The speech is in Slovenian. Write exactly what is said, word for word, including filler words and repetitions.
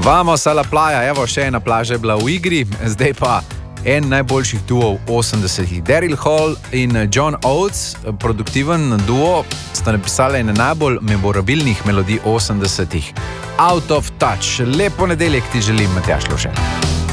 Vamos a la playa, evo, še ena plaža je bila v igri, zdaj pa en najboljših duov osemdesetih. Daryl Hall in John Oates, produktiven duo, sta napisali ene najbolj memorabilnih melodij osemdesetih. Out of Touch. Lep ponedeljek ti želim, Matjaž Lovšen.